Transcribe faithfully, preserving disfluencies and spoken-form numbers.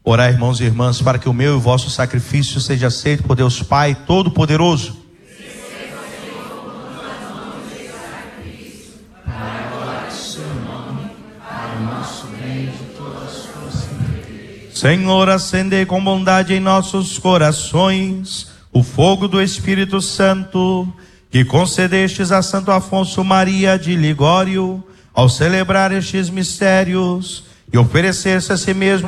Orai, irmãos e irmãs, para que o meu e o vosso sacrifício seja aceito por Deus Pai Todo-Poderoso. Senhor, acendei com bondade em nossos corações o fogo do Espírito Santo, que concedestes a Santo Afonso Maria de Ligório, ao celebrar estes mistérios e oferecer-se a si mesmo